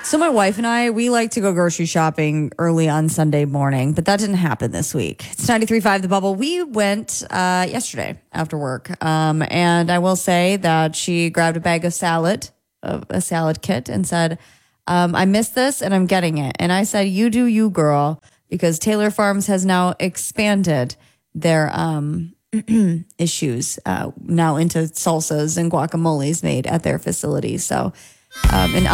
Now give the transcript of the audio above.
So my wife and we like to go grocery shopping early on Sunday morning, but that didn't happen this week. It's 93.5 The Bubble. We went yesterday after work, and I will say that she grabbed a bag of salad, a salad kit, and said, I missed this and I'm getting it. And I said, you do you, girl, because Taylor Farms has now expanded their issues now into salsas and guacamoles made at their facility. So, and